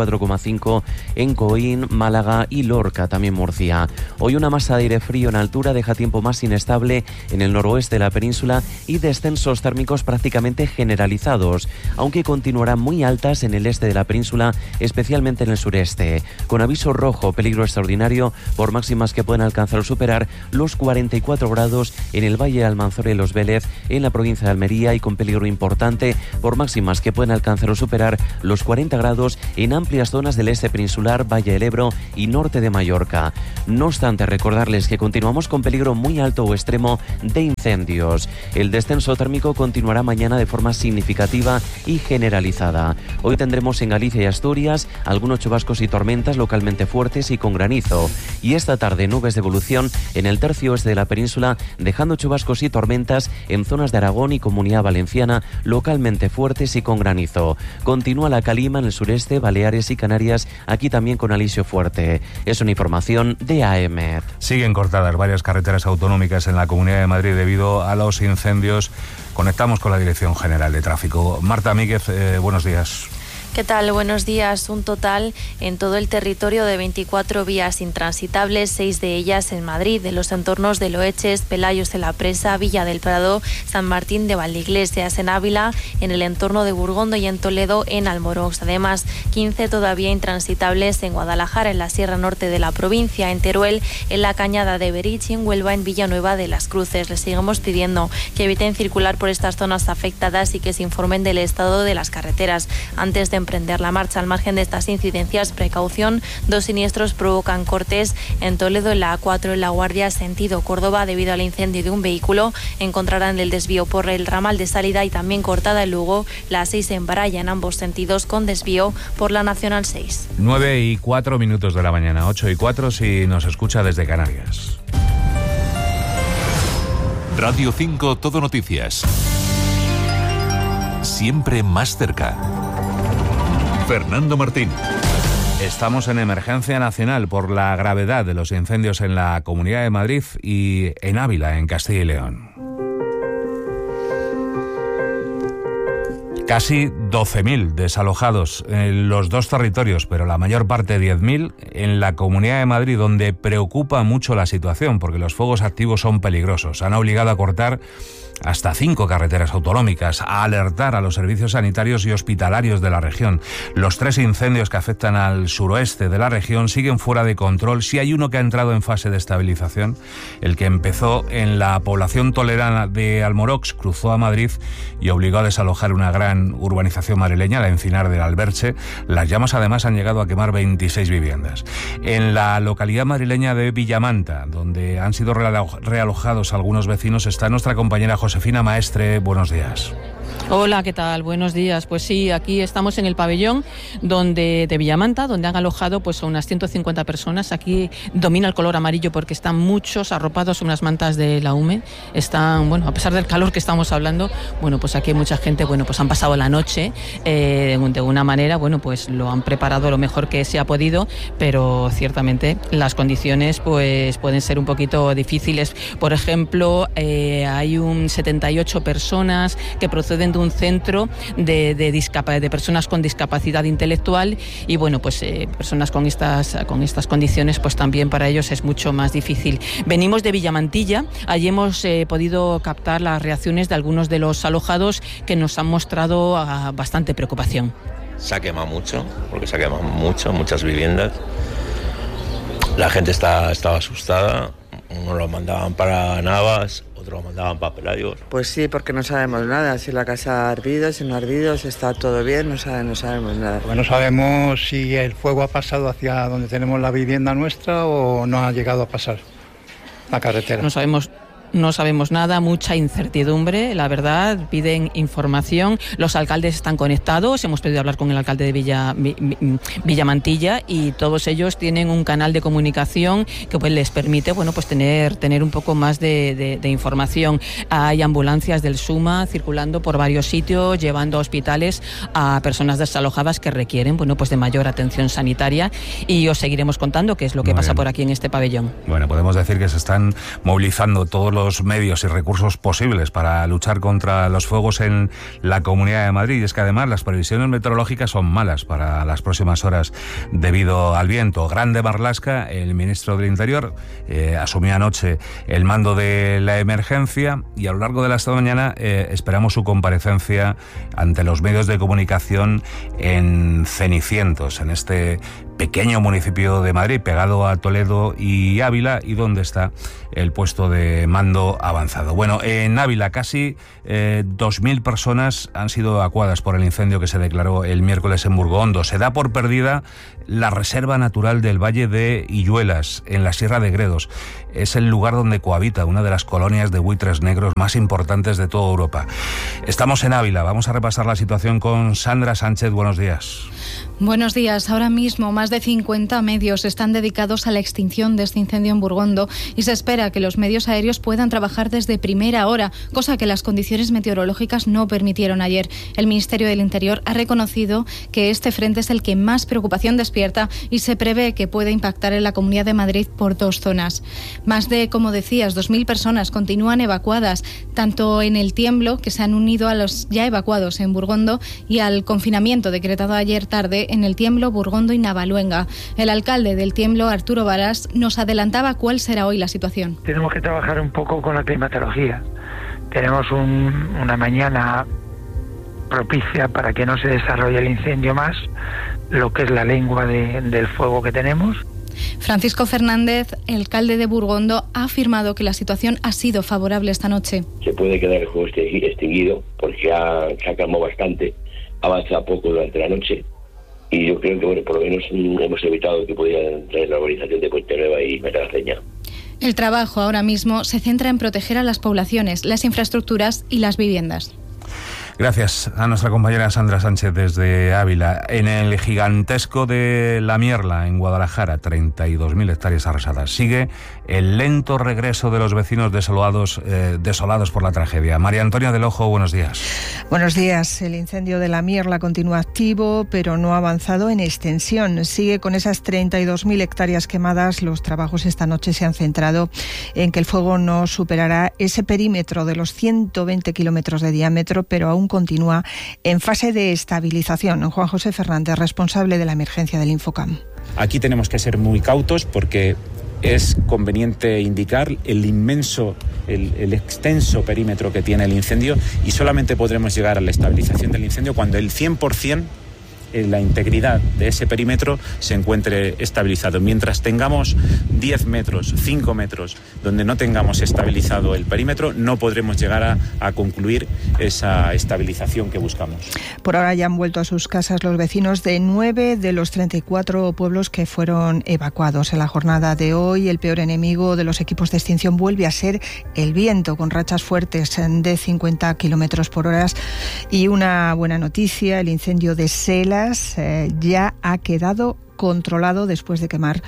44,5 en Coín, Málaga y Lorca, también Murcia. Hoy una masa de aire frío en altura deja tiempo más inestable en el noroeste de la península y descensos térmicos prácticamente generalizados, aunque continuarán muy altas en el este de la península, especialmente en el sureste, con aviso rojo, peligro extraordinario, por máximas que pueden alcanzar o superar los 44 grados en el Valle de Almanzora y Los Vélez, en la provincia de Almería, y con peligro importante por máximas que pueden alcanzar o superar los 40 grados en amplias zonas del este peninsular, Valle del Ebro y norte de Mallorca. No obstante, recordarles que continuamos con peligro muy alto o extremo de incendios. El descenso térmico continuará mañana de forma significativa y generalizada. Hoy tendremos en Galicia y Asturias algunos chubascos y tormentas localmente fuertes y con granizo. Y esta tarde nubes de evolución en el tercio oeste de la península, dejando chubascos y tormentas en zonas de Aragón y Comunidad Valenciana localmente fuertes y con granizo. Continúa la calima en el sureste, Baleares y Canarias, aquí también con alisio fuerte. Es una información de AEMET. Siguen cortadas varias carreteras autonómicas en la Comunidad de Madrid debido a los incendios. Conectamos con la Dirección General de Tráfico. Marta Míguez, buenos días. ¿Qué tal? Buenos días. Un total en todo el territorio de 24 vías intransitables, 6 de ellas en Madrid, de los entornos de Loeches, Pelayos de la Presa, Villa del Prado, San Martín de Valdeiglesias, en Ávila, en el entorno de Burgondo y en Toledo, en Almorox. Además, 15 todavía intransitables en Guadalajara, en la Sierra Norte de la provincia, en Teruel, en la Cañada de Berich y en Huelva, en Villanueva de las Cruces. Les seguimos pidiendo que eviten circular por estas zonas afectadas y que se informen del estado de las carreteras antes de emprender la marcha. Al margen de estas incidencias, precaución, 2 siniestros provocan cortes en Toledo, en la A4 en La Guardia, sentido Córdoba, debido al incendio de un vehículo. Encontrarán el desvío por el ramal de salida y también cortada en Lugo, la 6 en Baraya, en ambos sentidos, con desvío por la Nacional 6. 9:04 de la mañana, 8:04 si nos escucha desde Canarias. Radio 5 Todo Noticias. Siempre más cerca. Fernando Martín. Estamos en emergencia nacional por la gravedad de los incendios en la Comunidad de Madrid y en Ávila, en Castilla y León. Casi 12.000 desalojados en los dos territorios, pero la mayor parte, 10.000, en la Comunidad de Madrid, donde preocupa mucho la situación porque los fuegos activos son peligrosos. Han obligado a cortar hasta 5 carreteras autonómicas, a alertar a los servicios sanitarios y hospitalarios de la región. Los 3 incendios que afectan al suroeste de la región siguen fuera de control. Si hay uno que ha entrado en fase de estabilización, el que empezó en la población toledana de Almorox, cruzó a Madrid y obligó a desalojar una gran urbanización madrileña, la Encinar del Alberche. Las llamas además han llegado a quemar 26 viviendas. En la localidad madrileña de Villamanta, donde han sido realojados algunos vecinos, está nuestra compañera Josefina Maestre. Buenos días. Hola, ¿qué tal? Buenos días. Pues sí, aquí estamos en el pabellón de Villamanta, donde han alojado pues unas 150 personas. Aquí domina el color amarillo porque están muchos arropados en unas mantas de la UME. Están, bueno, a pesar del calor que estamos hablando, bueno, pues aquí hay mucha gente, bueno, pues han pasado la noche de una manera, bueno, pues lo han preparado lo mejor que se ha podido, pero ciertamente las condiciones pues pueden ser un poquito difíciles. Por ejemplo, hay 78 personas que proceden de un centro de personas con discapacidad intelectual y bueno, pues personas con estas condiciones, pues también para ellos es mucho más difícil. Venimos de Villamantilla, allí hemos podido captar las reacciones de algunos de los alojados que nos han mostrado bastante preocupación. Se ha quemado mucho, porque se ha quemado muchas viviendas. La gente estaba asustada, unos lo mandaban para Navas, otros lo mandaban para Pelayos. Pues sí, porque no sabemos nada, si la casa ha ardido, si no ha ardido, si está todo bien, no sabemos nada. No sabemos si el fuego ha pasado hacia donde tenemos la vivienda nuestra o no ha llegado a pasar la carretera. No sabemos nada, mucha incertidumbre, la verdad, piden información. Los alcaldes están conectados, hemos podido hablar con el alcalde de Villamantilla y todos ellos tienen un canal de comunicación que pues les permite, bueno, pues tener un poco más de información. Hay ambulancias del SUMA circulando por varios sitios, llevando a hospitales a personas desalojadas que requieren, bueno, pues de mayor atención sanitaria y os seguiremos contando qué es lo que pasa por aquí en este pabellón. Bueno, podemos decir que se están movilizando todos los los medios y recursos posibles para luchar contra los fuegos en la Comunidad de Madrid. Y es que además las previsiones meteorológicas son malas para las próximas horas debido al viento. Grande Marlaska, el ministro del Interior, asumió anoche el mando de la emergencia y a lo largo de esta mañana esperamos su comparecencia ante los medios de comunicación en Cenicientos, en este pequeño municipio de Madrid, pegado a Toledo y Ávila, y donde está el puesto de mando avanzado. Bueno, en Ávila casi 2.000 personas han sido evacuadas por el incendio que se declaró el miércoles en Burgondo. Se da por perdida la reserva natural del Valle de Illuelas, en la Sierra de Gredos. Es el lugar donde cohabita una de las colonias de buitres negros más importantes de toda Europa. Estamos en Ávila, vamos a repasar la situación con Sandra Sánchez. Buenos días. Buenos días. Ahora mismo más de 50 medios están dedicados a la extinción de este incendio en Burgondo y se espera que los medios aéreos puedan trabajar desde primera hora, cosa que las condiciones meteorológicas no permitieron ayer. El Ministerio del Interior ha reconocido que este frente es el que más preocupación despierta y se prevé que pueda impactar en la Comunidad de Madrid por 2 zonas. Más de, como decías, 2.000 personas continúan evacuadas, tanto en el tiemblo, que se han unido a los ya evacuados en Burgondo, y al confinamiento decretado ayer tarde en el Tiemblo, Burgondo y Navaluenga. El alcalde del Tiemblo, Arturo Varas, nos adelantaba cuál será hoy la situación. Tenemos que trabajar un poco con la climatología. Tenemos una mañana propicia para que no se desarrolle el incendio más, lo que es la lengua del fuego que tenemos. Francisco Fernández, alcalde de Burgondo, ha afirmado que la situación ha sido favorable esta noche. Se puede quedar el fuego extinguido porque se ha calmado bastante, avanza poco durante la noche. Y yo creo que, bueno, por lo menos hemos evitado que pudiera traer la urbanización de Puente Nueva y Metagraceña. El trabajo ahora mismo se centra en proteger a las poblaciones, las infraestructuras y las viviendas. Gracias a nuestra compañera Sandra Sánchez desde Ávila. En el gigantesco de La Mierla, en Guadalajara, 32.000 hectáreas arrasadas. Sigue el lento regreso de los vecinos desolados por la tragedia. María Antonia del Ojo, buenos días. Buenos días. El incendio de La Mierla continúa activo, pero no ha avanzado en extensión. Sigue con esas 32.000 hectáreas quemadas. Los trabajos esta noche se han centrado en que el fuego no superará ese perímetro de los 120 kilómetros de diámetro, pero aún continúa en fase de estabilización. Juan José Fernández, responsable de la emergencia del Infocam. Aquí tenemos que ser muy cautos porque es conveniente indicar el extenso perímetro que tiene el incendio y solamente podremos llegar a la estabilización del incendio cuando el 100% la integridad de ese perímetro se encuentre estabilizado. Mientras tengamos 10 metros, 5 metros, donde no tengamos estabilizado el perímetro, no podremos llegar a concluir esa estabilización que buscamos. Por ahora ya han vuelto a sus casas los vecinos de 9 de los 34 pueblos que fueron evacuados. En la jornada de hoy, el peor enemigo de los equipos de extinción vuelve a ser el viento, con rachas fuertes de 50 kilómetros por hora. Y una buena noticia, el incendio de Sela ya ha quedado controlado después de quemar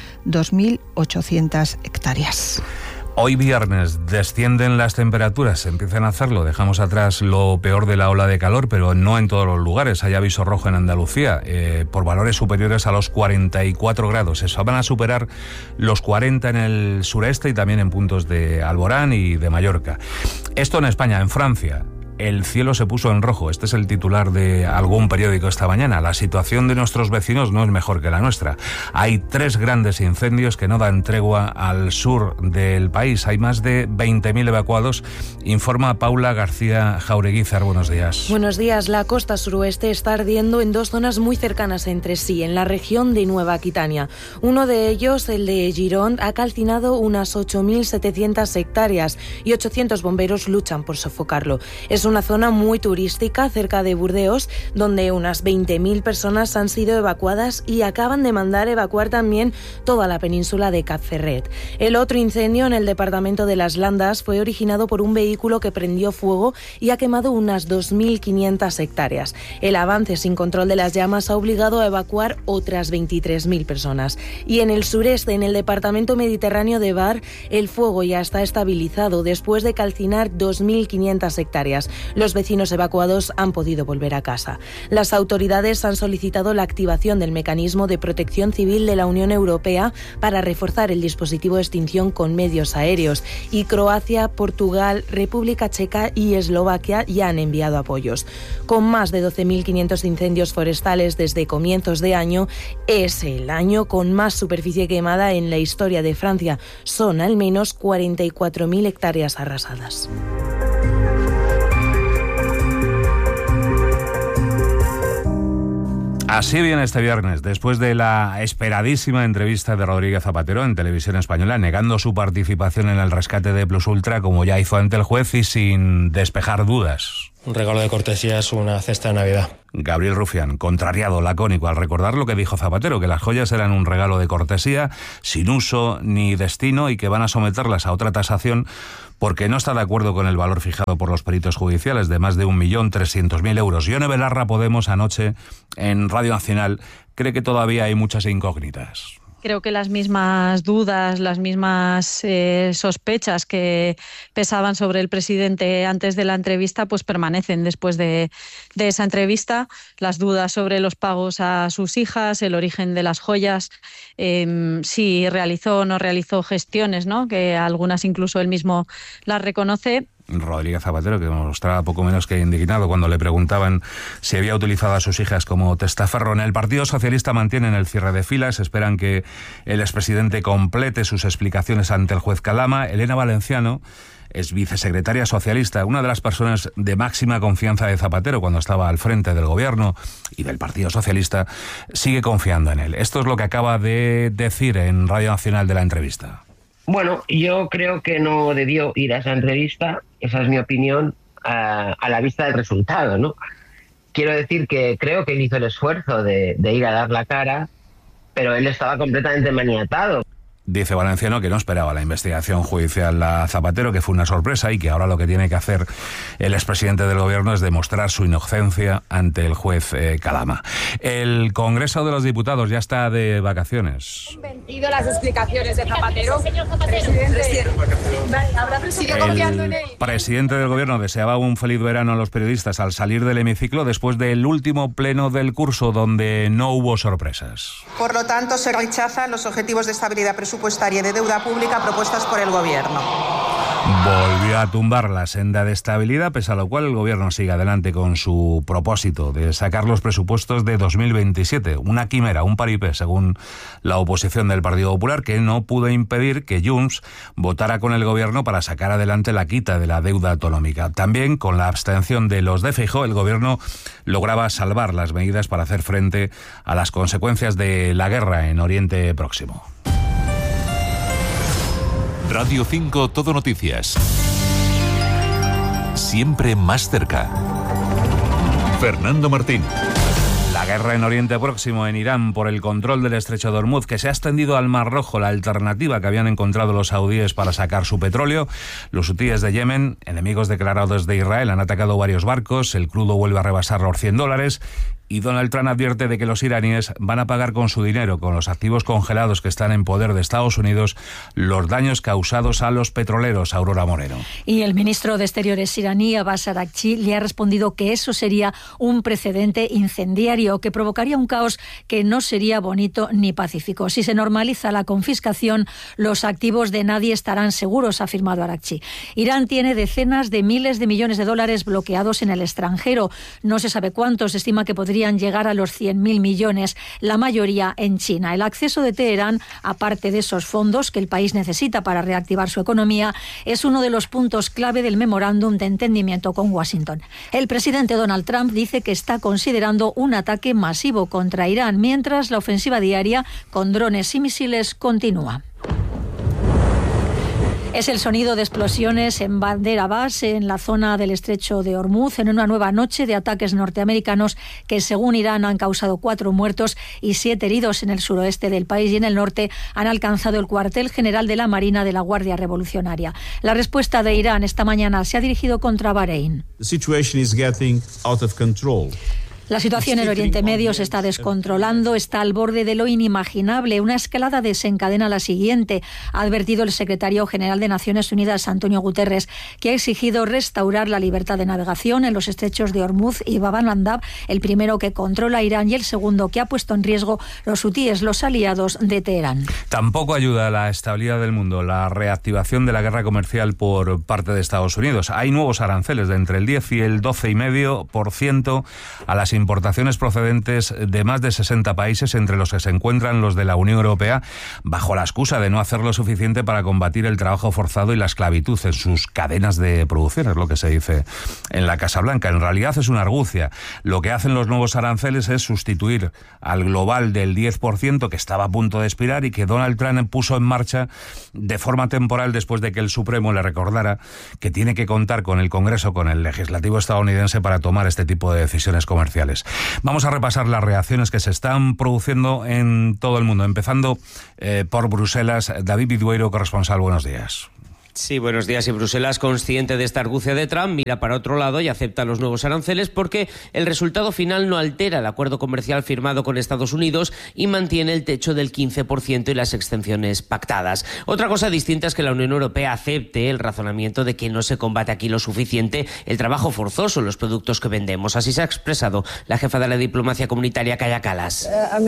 2.800 hectáreas. Hoy viernes descienden las temperaturas, empiezan a hacerlo. Dejamos atrás lo peor de la ola de calor, pero no en todos los lugares. Hay aviso rojo en Andalucía por valores superiores a los 44 grados. Se van a superar los 40 en el sureste y también en puntos de Alborán y de Mallorca. Esto en España. En Francia, el cielo se puso en rojo. Este es el titular de algún periódico esta mañana. La situación de nuestros vecinos no es mejor que la nuestra. Hay 3 grandes incendios que no dan tregua al sur del país. Hay más de 20.000 evacuados, informa Paula García Jaureguizar. Buenos días. Buenos días. La costa suroeste está ardiendo en 2 zonas muy cercanas entre sí, en la región de Nueva Aquitania. Uno de ellos, el de Gironde, ha calcinado unas 8.700 hectáreas y 800 bomberos luchan por sofocarlo. Es una zona muy turística cerca de Burdeos, donde unas 20.000 personas han sido evacuadas y acaban de mandar evacuar también toda la península de Cap Ferret. El otro incendio en el departamento de Las Landas fue originado por un vehículo que prendió fuego y ha quemado unas 2.500 hectáreas. El avance sin control de las llamas ha obligado a evacuar otras 23.000 personas. Y en el sureste, en el departamento mediterráneo de Var, el fuego ya está estabilizado después de calcinar 2.500 hectáreas. Los vecinos evacuados han podido volver a casa. Las autoridades han solicitado la activación del mecanismo de protección civil de la Unión Europea para reforzar el dispositivo de extinción con medios aéreos, y Croacia, Portugal, República Checa y Eslovaquia ya han enviado apoyos. Con más de 12.500 incendios forestales desde comienzos de año, es el año con más superficie quemada en la historia de Francia. Son al menos 44.000 hectáreas arrasadas. Así viene este viernes, después de la esperadísima entrevista de Rodríguez Zapatero en Televisión Española, negando su participación en el rescate de Plus Ultra, como ya hizo ante el juez, y sin despejar dudas. Un regalo de cortesía es una cesta de Navidad. Gabriel Rufián, contrariado, lacónico, al recordar lo que dijo Zapatero, que las joyas eran un regalo de cortesía, sin uso ni destino, y que van a someterlas a otra tasación porque no está de acuerdo con el valor fijado por los peritos judiciales de más de 1.300.000 euros. Yone Belarra, Podemos, anoche en Radio Nacional, cree que todavía hay muchas incógnitas. Creo que las mismas dudas, las mismas sospechas que pesaban sobre el presidente antes de la entrevista, pues permanecen después de esa entrevista. Las dudas sobre los pagos a sus hijas, el origen de las joyas, si realizó o no realizó gestiones, ¿no? Que algunas incluso él mismo las reconoce. Rodríguez Zapatero, que mostraba poco menos que indignado cuando le preguntaban si había utilizado a sus hijas como testaferro. En el Partido Socialista mantienen el cierre de filas, esperan que el expresidente complete sus explicaciones ante el juez Calama. Elena Valenciano es vicesecretaria socialista, una de las personas de máxima confianza de Zapatero cuando estaba al frente del gobierno y del Partido Socialista, sigue confiando en él. Esto es lo que acaba de decir en Radio Nacional de la entrevista. Bueno, yo creo que no debió ir a esa entrevista, esa es mi opinión, a la vista del resultado, ¿no? Quiero decir que creo que él hizo el esfuerzo de ir a dar la cara, pero él estaba completamente maniatado. Dice Valenciano que no esperaba la investigación judicial a Zapatero, que fue una sorpresa, y que ahora lo que tiene que hacer el expresidente del gobierno es demostrar su inocencia ante el juez Calama. El Congreso de los Diputados ya está de vacaciones. ¿Han vencido las explicaciones de Zapatero? Presidente, ¿sigue confiando en él? El presidente del gobierno deseaba un feliz verano a los periodistas al salir del hemiciclo después del último pleno del curso, donde no hubo sorpresas. Por lo tanto, se rechazan los objetivos de estabilidad presupuestaria y de deuda pública propuestas por el Gobierno. Volvió a tumbar la senda de estabilidad, pese a lo cual el Gobierno sigue adelante con su propósito de sacar los presupuestos de 2027. Una quimera, un paripé, según la oposición del Partido Popular, que no pudo impedir que Junts votara con el Gobierno para sacar adelante la quita de la deuda autonómica. También, con la abstención de los de Feijóo, el Gobierno lograba salvar las medidas para hacer frente a las consecuencias de la guerra en Oriente Próximo. Radio 5 Todo Noticias. Siempre más cerca. Fernando Martín. La guerra en Oriente Próximo, en Irán, por el control del estrecho de Hormuz, que se ha extendido al Mar Rojo, la alternativa que habían encontrado los saudíes para sacar su petróleo. Los hutíes de Yemen, enemigos declarados de Israel, han atacado varios barcos, el crudo vuelve a rebasar los $100, y Donald Trump advierte de que los iraníes van a pagar con su dinero, con los activos congelados que están en poder de Estados Unidos, los daños causados a los petroleros. Aurora Moreno. Y el ministro de Exteriores iraní, Abbas Araghchi, le ha respondido que eso sería un precedente incendiario que provocaría un caos que no sería bonito ni pacífico. Si se normaliza la confiscación, los activos de nadie estarán seguros, ha afirmado Araghchi. Irán tiene decenas de miles de millones de dólares bloqueados en el extranjero. No se sabe cuántos, se estima que podrían llegar a los 100.000 millones, la mayoría en China. El acceso de Teherán, aparte de esos fondos que el país necesita para reactivar su economía, es uno de los puntos clave del memorándum de entendimiento con Washington. El presidente Donald Trump dice que está considerando un ataque masivo contra Irán, mientras la ofensiva diaria con drones y misiles continúa. Es el sonido de explosiones en Bandar Abbas, en la zona del estrecho de Hormuz, en una nueva noche de ataques norteamericanos que, según Irán, han causado 4 muertos y 7 heridos en el suroeste del país, y en el norte han alcanzado el cuartel general de la Marina de la Guardia Revolucionaria. La respuesta de Irán esta mañana se ha dirigido contra Bahrein. The situation is getting out of control. La situación en Oriente Medio se está descontrolando, está al borde de lo inimaginable. Una escalada desencadena la siguiente, ha advertido el secretario general de Naciones Unidas, Antonio Guterres, que ha exigido restaurar la libertad de navegación en los estrechos de Hormuz y Bab el-Mandab, el primero que controla Irán y el segundo que ha puesto en riesgo los hutíes, los aliados de Teherán. Tampoco ayuda a la estabilidad del mundo la reactivación de la guerra comercial por parte de Estados Unidos. Hay nuevos aranceles de entre el 10 y el 12,5% a las importaciones procedentes de más de 60 países, entre los que se encuentran los de la Unión Europea, bajo la excusa de no hacer lo suficiente para combatir el trabajo forzado y la esclavitud en sus cadenas de producción, es lo que se dice en la Casa Blanca. En realidad es una argucia. Lo que hacen los nuevos aranceles es sustituir al global del 10% que estaba a punto de expirar y que Donald Trump puso en marcha de forma temporal después de que el Supremo le recordara que tiene que contar con el Congreso, con el legislativo estadounidense para tomar este tipo de decisiones comerciales. Vamos a repasar las reacciones que se están produciendo en todo el mundo, empezando por Bruselas. David Vidueiro, corresponsal, buenos días. Sí, buenos días. Y Bruselas, consciente de esta argucia de Trump, mira para otro lado y acepta los nuevos aranceles porque el resultado final no altera el acuerdo comercial firmado con Estados Unidos y mantiene el techo del 15% y las exenciones pactadas. Otra cosa distinta es que la Unión Europea acepte el razonamiento de que no se combate aquí lo suficiente el trabajo forzoso en los productos que vendemos. Así se ha expresado la jefa de la diplomacia comunitaria, Kaja Kallas.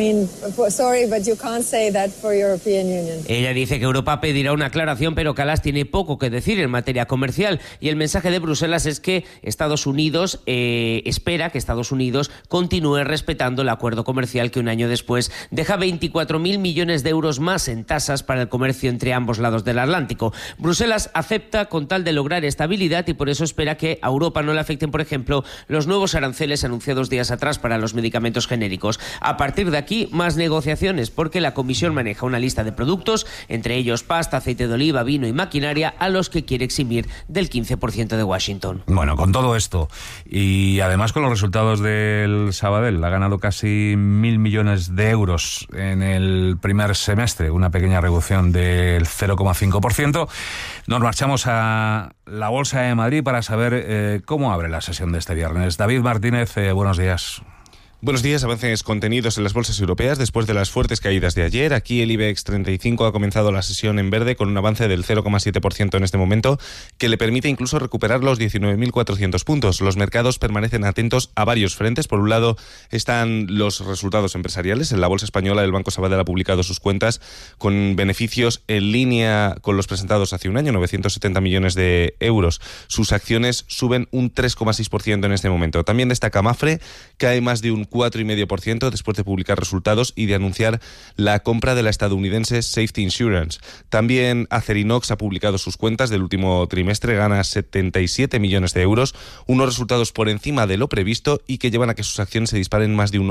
Ella dice que Europa pedirá una aclaración, pero Kallas tiene poco que decir en materia comercial y el mensaje de Bruselas es que Estados Unidos espera que Estados Unidos continúe respetando el acuerdo comercial que un año después deja 24.000 millones de euros más en tasas para el comercio entre ambos lados del Atlántico. Bruselas acepta con tal de lograr estabilidad y por eso espera que a Europa no le afecten, por ejemplo, los nuevos aranceles anunciados días atrás para los medicamentos genéricos. A partir de aquí, más negociaciones porque la Comisión maneja una lista de productos, entre ellos pasta, aceite de oliva, vino y maquinaria, a los que quiere eximir del 15% de Washington. Bueno, con todo esto y además con los resultados del Sabadell, ha ganado casi 1.000 millones de euros en el primer semestre, una pequeña reducción del 0,5%. Nos marchamos a la Bolsa de Madrid para saber cómo abre la sesión de este viernes. David Martínez, buenos días. Buenos días. Avances contenidos en las bolsas europeas después de las fuertes caídas de ayer. Aquí el IBEX 35 ha comenzado la sesión en verde con un avance del 0,7% en este momento, que le permite incluso recuperar los 19.400 puntos. Los mercados permanecen atentos a varios frentes. Por un lado están los resultados empresariales. En la bolsa española el Banco Sabadell ha publicado sus cuentas con beneficios en línea con los presentados hace un año, 970 millones de euros. Sus acciones suben un 3,6% en este momento. También destaca Mapfre, cae más de un 4,5% después de publicar resultados y de anunciar la compra de la estadounidense Safety Insurance. También Acerinox ha publicado sus cuentas del último trimestre, gana 77 millones de euros, unos resultados por encima de lo previsto y que llevan a que sus acciones se disparen más de un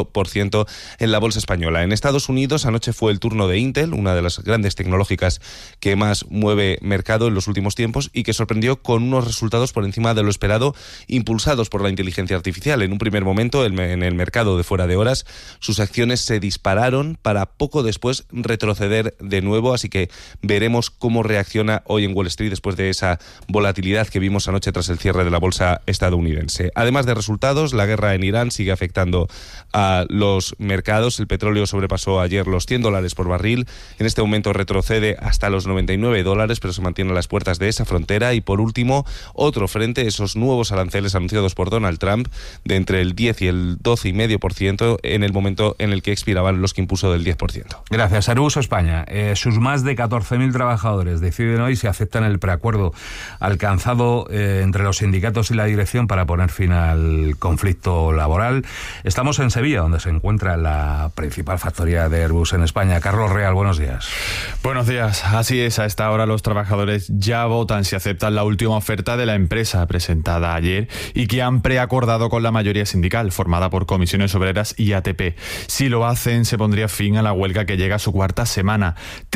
8% en la bolsa española. En Estados Unidos anoche fue el turno de Intel, una de las grandes tecnológicas que más mueve mercado en los últimos tiempos y que sorprendió con unos resultados por encima de lo esperado, impulsados por la inteligencia artificial. En un primer momento, en el mercado de fuera de horas, sus acciones se dispararon para poco después retroceder de nuevo, así que veremos cómo reacciona hoy en Wall Street después de esa volatilidad que vimos anoche tras el cierre de la bolsa estadounidense. Además de resultados, la guerra en Irán sigue afectando a los mercados. El petróleo sobrepasó ayer los $100 por barril, en este momento retrocede hasta los $99, pero se mantiene a las puertas de esa frontera. Y por último, otro frente, esos nuevos aranceles anunciados por Donald Trump de entre el 10 y el 12,5% en el momento en el que expiraban los que impuso del 10%. Gracias. Aruso España. Sus más de 14.000 trabajadores deciden hoy si aceptan el preacuerdo alcanzado entre los sindicatos y la dirección para poner fin al conflicto laboral. Estamos en Sevilla, donde se encuentra la principal factoría de Airbus en España. Carlos Real, buenos días. Buenos días. Así es, a esta hora los trabajadores ya votan si aceptan la última oferta de la empresa presentada ayer y que han preacordado con la mayoría sindical, formada por Comisiones Obreras y ATP. Si lo hacen, se pondría fin a la huelga que llega a su cuarta semana.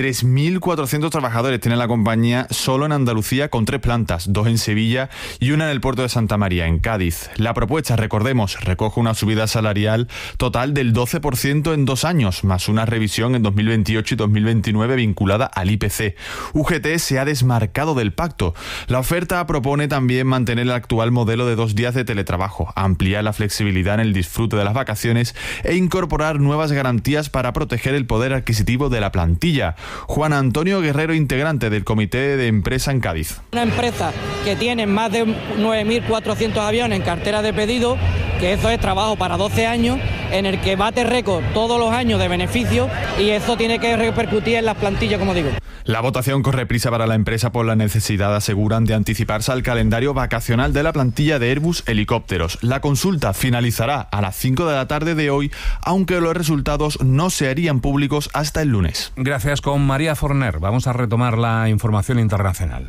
3.400 trabajadores tiene la compañía solo en Andalucía, con 3 plantas, 2 en Sevilla y una en el puerto de Santa María, en Cádiz. La propuesta, recordemos, recoge una subida salarial total del 12% en 2 años, más una revisión en 2028 y 2029 vinculada al IPC. UGT se ha desmarcado del pacto. La oferta propone también mantener el actual modelo de 2 días de teletrabajo, ampliar la flexibilidad en el disfrute disfrute de las vacaciones e incorporar nuevas garantías para proteger el poder adquisitivo de la plantilla. Juan Antonio Guerrero, integrante del Comité de Empresa en Cádiz. Una empresa que tiene más de 9.400 aviones en cartera de pedido, que eso es trabajo para 12 años, en el que bate récord todos los años de beneficio, y eso tiene que repercutir en las plantillas, como digo. La votación corre prisa para la empresa por la necesidad, aseguran, de anticiparse al calendario vacacional de la plantilla de Airbus Helicópteros. La consulta finalizará a las 5 de la tarde de hoy, aunque los resultados no se harían públicos hasta el lunes. Gracias, con María Forner. Vamos a retomar la información internacional.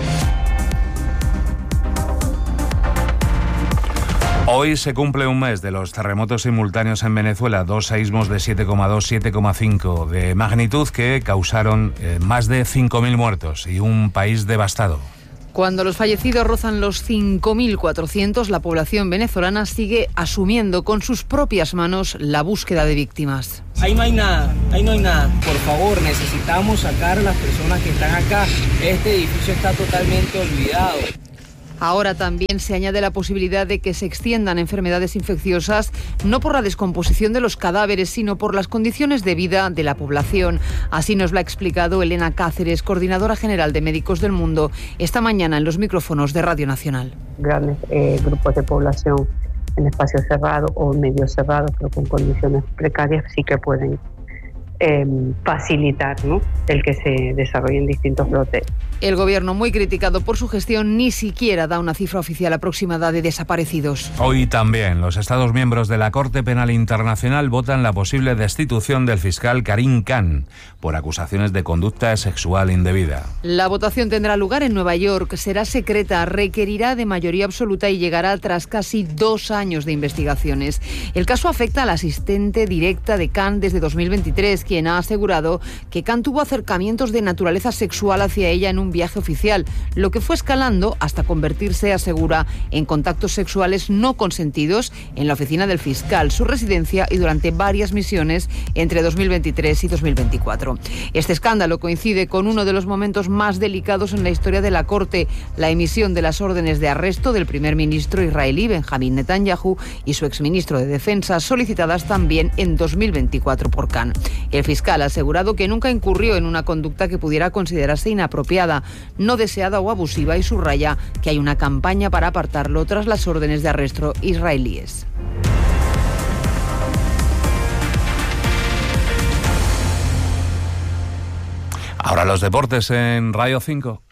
Hoy se cumple un mes de los terremotos simultáneos en Venezuela, 2 seísmos de 7,2, 7,5 de magnitud que causaron más de 5.000 muertos y un país devastado. Cuando los fallecidos rozan los 5.400, la población venezolana sigue asumiendo con sus propias manos la búsqueda de víctimas. Ahí no hay nada. Por favor, necesitamos sacar a las personas que están acá. Este edificio está totalmente olvidado. Ahora también se añade la posibilidad de que se extiendan enfermedades infecciosas, no por la descomposición de los cadáveres, sino por las condiciones de vida de la población. Así nos lo ha explicado Elena Cáceres, coordinadora general de Médicos del Mundo, esta mañana en los micrófonos de Radio Nacional. Grandes grupos de población en espacios cerrados o medio cerrados, pero con condiciones precarias, sí que pueden facilitar, ¿no?, el que se desarrollen distintos brotes. El gobierno, muy criticado por su gestión, ni siquiera da una cifra oficial aproximada de desaparecidos. Hoy también los Estados miembros de la Corte Penal Internacional votan la posible destitución del fiscal Karim Khan por acusaciones de conducta sexual indebida. La votación tendrá lugar en Nueva York, será secreta, requerirá de mayoría absoluta y llegará tras casi 2 años de investigaciones. El caso afecta a la asistente directa de Khan desde 2023, quien ha asegurado que Khan tuvo acercamientos de naturaleza sexual hacia ella en un viaje oficial, lo que fue escalando hasta convertirse, asegura, en contactos sexuales no consentidos en la oficina del fiscal, su residencia y durante varias misiones entre 2023 y 2024. Este escándalo coincide con uno de los momentos más delicados en la historia de la Corte, la emisión de las órdenes de arresto del primer ministro israelí Benjamín Netanyahu y su exministro de Defensa, solicitadas también en 2024 por Khan. El fiscal ha asegurado que nunca incurrió en una conducta que pudiera considerarse inapropiada, no deseada o abusiva, y subraya que hay una campaña para apartarlo tras las órdenes de arresto israelíes. Ahora los deportes en Radio 5.